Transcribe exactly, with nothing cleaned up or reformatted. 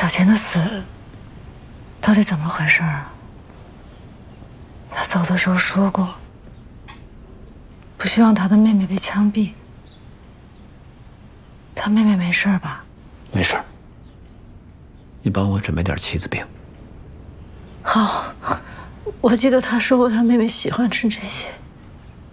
小钱的死到底怎么回事啊？他走的时候说过，不希望他的妹妹被枪毙。他妹妹没事吧？ 没事。你帮我准备点棋子饼。 好，我记得他说过他妹妹喜欢吃这些。